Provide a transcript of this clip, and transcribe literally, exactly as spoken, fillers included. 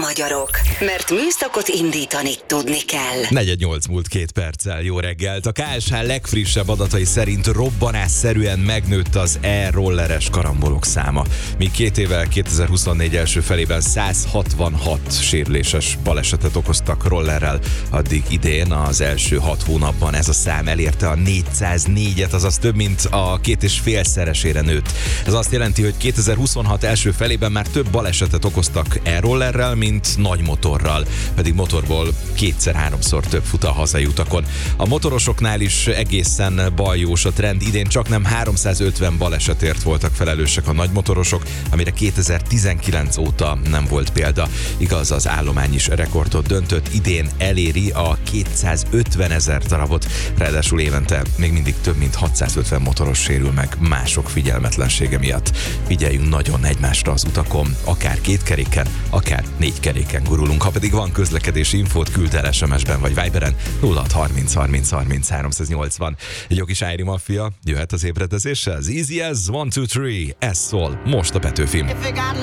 magyarok, mert műszakot indítani tudni kell. negyven nyolc múlt két perccel, jó reggelt. A ká es há legfrissebb adatai szerint robbanásszerűen megnőtt az e-rolleres karambolok száma. Míg két évvel kétezer-huszonnégy első felében száz hatvanhat sérüléses balesetet okoztak rollerrel, addig idén az első hat hónapban ez a szám elérte a négyszáznégyet, azaz több mint a két és félszeresére nőtt. Ez azt jelenti, hogy kétezer-huszonhat első felében már több balesetet okoztak e-rollerrel, mint nagy motorral, pedig motorból kétszer-háromszor több fut a hazai utakon. A motorosoknál is egészen bajós a trend, idén csaknem háromszázötven balesetért voltak felelősek a nagymotorosok, amire kétezer-tizenkilenc óta nem volt példa. Igaz, az állomány is rekordot döntött, idén eléri a kétszázötvenezer darabot, ráadásul évente még mindig több mint hatszázötven motoros sérül meg mások figyelmetlensége miatt. Figyeljünk nagyon egymásra az utakon, akár két keréken, akár négy keréken gurulunk. Ha pedig van közlekedési infót, küld el es em es-ben vagy Viberen nulla hat harminc harminc harminc háromszáznyolcvan. Egy jó kis Ári Mafia jöhet az ébredezéssel. Az Easy as one two three, ez szól most a Petőfim.